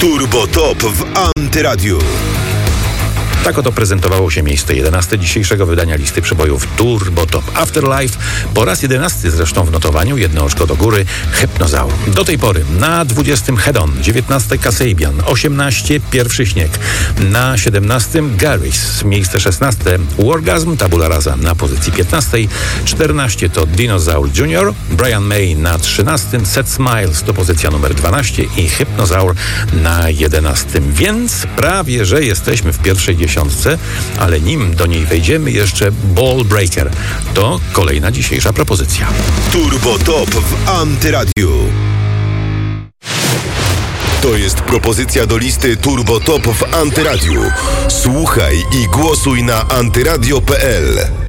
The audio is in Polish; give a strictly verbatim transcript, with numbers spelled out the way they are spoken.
Turbo Top w Antyradiu. Tak oto prezentowało się miejsce jedenaste dzisiejszego wydania listy przebojów Turbo Top. Afterlife po raz jedenasty zresztą w notowaniu, jedno oczko do góry, Hypnozaur. Do tej pory na dwudziestym Head On, dziewiętnaście Kasabian, osiemnaście Pierwszy Śnieg, na siedemnastym Garys, miejsce szesnaste Orgasm, Tabula Rasa na pozycji piętnastej, czternaście to Dinosaur Junior, Brian May na trzynastym, Set Smiles to pozycja numer dwanaście i Hypnozaur na jedenastym. Więc prawie, że jesteśmy w pierwszej dziesiątce, ale nim do niej wejdziemy, jeszcze Ball Breaker. To kolejna dzisiejsza propozycja. Turbo Top w Antyradiu. To jest propozycja do listy Turbo Top w Antyradiu. Słuchaj i głosuj na antyradio kropka p l.